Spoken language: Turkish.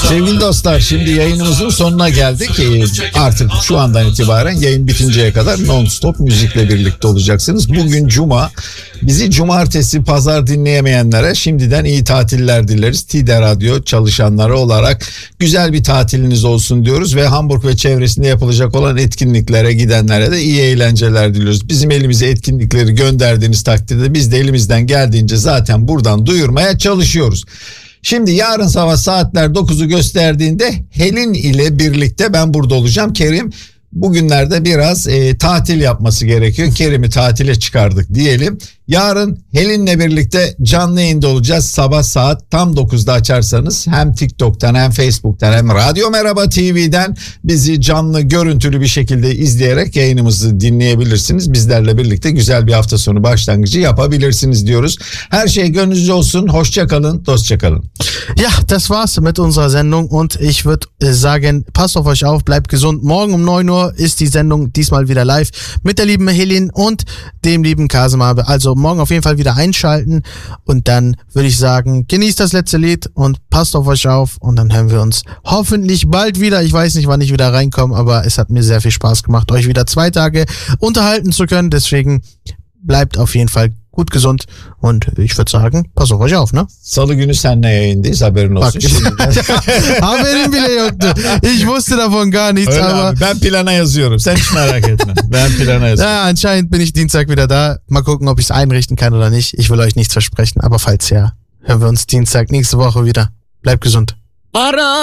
Sevgili dostlar, şimdi yayınımızın sonuna geldik. Artık şu andan itibaren yayın bitinceye kadar non-stop müzikle birlikte olacaksınız. Bugün Cuma. Bizi cumartesi, pazar dinleyemeyenlere şimdiden iyi tatiller dileriz. TİDE Radyo çalışanları olarak güzel bir tatiliniz olsun diyoruz ve Hamburg ve çevresinde yapılacak olan etkinliklere gidenlere de iyi eğlenceler diliyoruz. Bizim elimize etkinlikleri gönderdiğiniz takdirde biz de elimizden geldiğince zaten buradan duyurmaya çalışıyoruz. Şimdi yarın sabah saatler 9'u gösterdiğinde Helin ile birlikte ben burada olacağım. Kerim bugünlerde biraz tatil yapması gerekiyor. Kerim'i tatile çıkardık diyelim. Yarın Helin'le birlikte canlı yayında olacağız. Sabah saat tam 9'da açarsanız hem TikTok'tan hem Facebook'tan hem Radyo Merhaba TV'den bizi canlı görüntülü bir şekilde izleyerek yayınımızı dinleyebilirsiniz. Bizlerle birlikte güzel bir hafta sonu başlangıcı yapabilirsiniz diyoruz. Her şey gönlünüzce olsun. Hoşça kalın, dostça kalın. Ja, das war's mit unserer Sendung und ich würde sagen, passt auf euch auf, bleibt gesund. Morgen um 9 Uhr ist die Sendung diesmal wieder live mit der lieben Helin und dem lieben Kasim Abe. Also morgen auf jeden Fall wieder einschalten und dann würde ich sagen, genießt das letzte Lied und passt auf euch auf und dann hören wir uns hoffentlich bald wieder. Ich weiß nicht, wann ich wieder reinkomme, aber es hat mir sehr viel Spaß gemacht, euch wieder 2 Tage unterhalten zu können. Deswegen bleibt auf jeden Fall gut gesund und ich würde sagen, pass auf euch auf, ne? Salı günü seninle yayındayız, haberin olsun. Haberim bile yoktu. Ich wusste davon gar nichts, Öyle aber... abi, ben plana yazıyorum, sen hiç merak etme. Ben plana yazıyorum. Ja, anscheinend bin ich Dienstag wieder da. Mal gucken, ob ich es einrichten kann oder nicht. Ich will euch nichts versprechen, aber falls ja, hören wir uns Dienstag nächste Woche wieder. Bleibt gesund.